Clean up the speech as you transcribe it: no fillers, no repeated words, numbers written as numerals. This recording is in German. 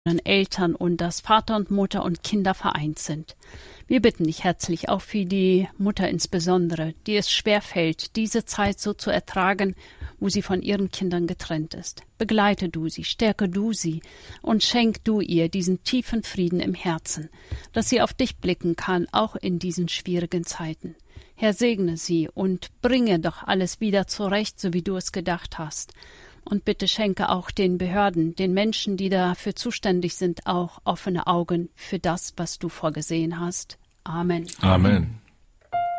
Eltern und dass Vater und Mutter und Kinder vereint sind. Wir bitten dich herzlich auch für die Mutter insbesondere, die es schwerfällt, diese Zeit so zu ertragen, wo sie von ihren Kindern getrennt ist. Begleite du sie, stärke du sie und schenk du ihr diesen tiefen Frieden im Herzen, dass sie auf dich blicken kann, auch in diesen schwierigen Zeiten. Herr, segne sie und bringe doch alles wieder zurecht, so wie du es gedacht hast. Und bitte schenke auch den Behörden, den Menschen, die dafür zuständig sind, auch offene Augen für das, was du vorgesehen hast. Amen. Amen.